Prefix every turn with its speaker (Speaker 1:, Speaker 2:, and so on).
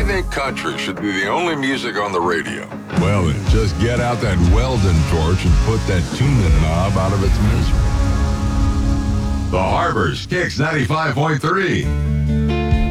Speaker 1: you think country should be the only music on the radio?
Speaker 2: Well, then, just get out that Weldon torch and put that tuning knob out of its misery. The Harbor's Kicks 95.3.